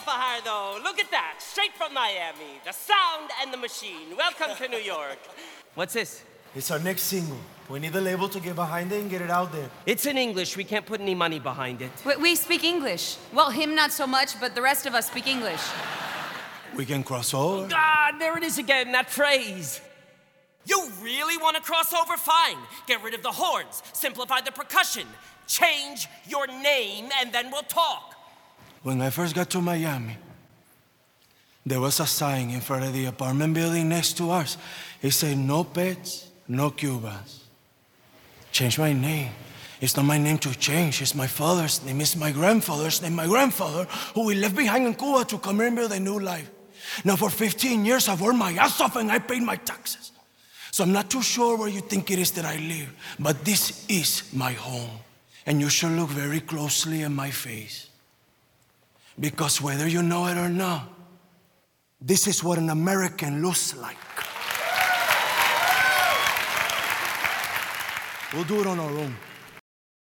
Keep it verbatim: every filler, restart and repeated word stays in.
Fajardo. Look at that. Straight from Miami. The sound and the machine. Welcome to New York. What's this? It's our next single. We need the label to get behind it and get it out there. It's in English. We can't put any money behind it. We, we speak English. Well, him not so much, but the rest of us speak English. We can cross over. God, there it is again, that phrase. You really want to cross over? Fine. Get rid of the horns. Simplify the percussion. Change your name, and then we'll talk. When I first got to Miami, there was a sign in front of the apartment building next to ours. It said, no pets, no Cubans. Change my name. It's not my name to change. It's my father's name. It's my grandfather's name. My grandfather, who we left behind in Cuba to come here and build a new life. Now for fifteen years, I've worked my ass off and I paid my taxes. So I'm not too sure where you think it is that I live, but this is my home. And you should look very closely at my face. Because whether you know it or not, this is what an American looks like. We'll do it on our own.